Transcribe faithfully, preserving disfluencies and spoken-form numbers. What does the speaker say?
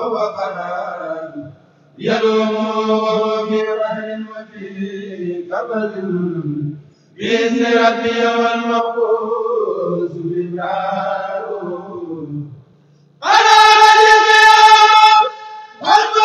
وقرار يدوم وهو في رهن وفي كبد بإذن ربي والمقبوس